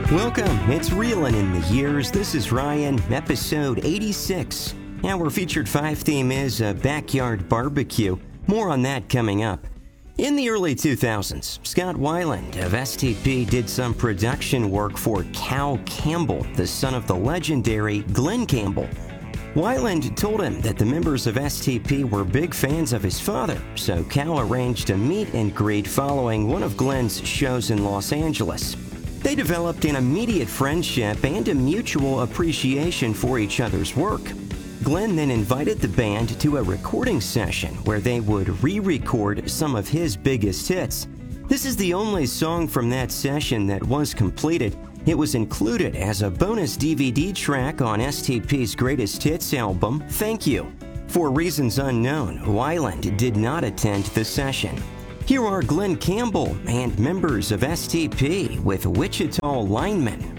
Welcome, it's Reelin' in the Years. This is Ryan, episode 86. Our featured 5 theme is a backyard barbecue. More on that coming up. In the early 2000s, Scott Weiland of STP did some production work for Cal Campbell, the son of the legendary Glen Campbell. Weiland told him that the members of STP were big fans of his father, so Cal arranged a meet and greet following one of Glen's shows in Los Angeles. They developed an immediate friendship and a mutual appreciation for each other's work. Glen then invited the band to a recording session where they would re-record some of his biggest hits. This is the only song from that session that was completed. It was included as a bonus DVD track on STP's Greatest Hits album, Thank You. For reasons unknown, Weiland did not attend the session. Here are Glen Campbell and members of STP with Wichita Lineman.